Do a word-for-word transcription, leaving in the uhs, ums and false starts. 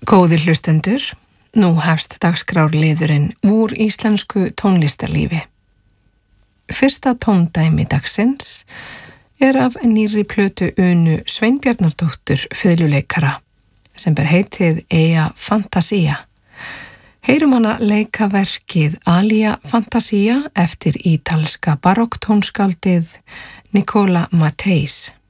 Góðir hlustendur, nú hefst dagskrárliðurinn úr íslensku tónlistarlífi. Fyrsta tóndæmi dagsins er af nýrri plötu Unu Sveinbjarnardóttur fiðluleikara sem ber heitið Ea Fantasia. Heyrum hana leika verkið Alia Fantasia eftir ítalska barokktónskáldið Nicola Matteis.